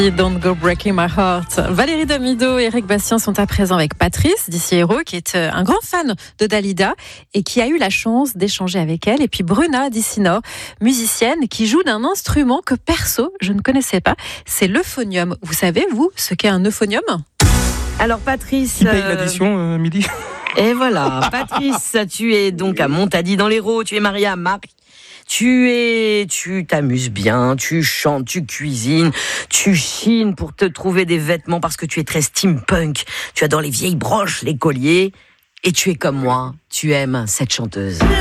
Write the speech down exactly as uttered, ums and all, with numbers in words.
Don't Go Breaking My Heart. Valérie Damido et Eric Bastien sont à présent avec Patrice d'ici Hérault, qui est un grand fan de Dalida et qui a eu la chance d'échanger avec elle. Et puis Bruna d'ici Nord, musicienne qui joue d'un instrument que perso, je ne connaissais pas. C'est l'euphonium. Vous savez, vous, ce qu'est un euphonium ? Alors Patrice... Qui paye l'addition, euh, midi ? Et voilà, Patrice, tu es donc à Montady dans l'Hérault, tu es marié à Marc. Tu es, tu t'amuses bien, tu chantes, tu cuisines, tu chines pour te trouver des vêtements parce que tu es très steampunk. Tu adores les vieilles broches, les colliers. Et tu es comme moi, tu aimes cette chanteuse.